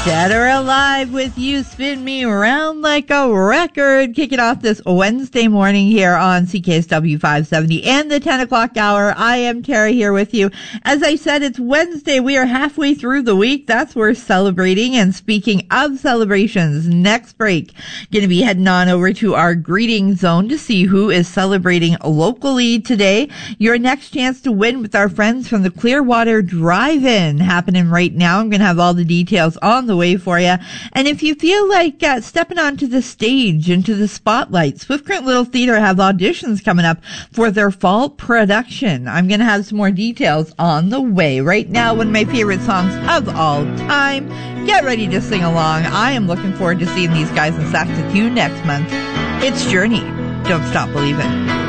Dead or Alive with You Spin Me Around Like a Record. Kicking off this Wednesday morning here on CKSW 570 and the 10 o'clock hour. I am Tara here with you. As I said, it's Wednesday. We are halfway through the week. That's worth celebrating. And speaking of celebrations, next break, going to be heading on over to our greeting zone to see who is celebrating locally today. Your next chance to win with our friends from the Clearwater Drive-In happening right now. I'm going to have all the details on the way for you. And if you feel like stepping onto the stage, into the spotlight, Swift Current Little Theater have auditions coming up for their fall production. I'm going to have some more details on the way. Right now, one of my favorite songs of all time. Get ready to sing along. I am looking forward to seeing these guys in Saskatoon next month. It's Journey. Don't Stop Believin'.